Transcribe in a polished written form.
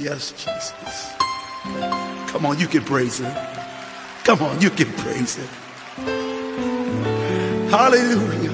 Yes, Jesus. Come on, you can praise him. Come on, you can praise him. Hallelujah.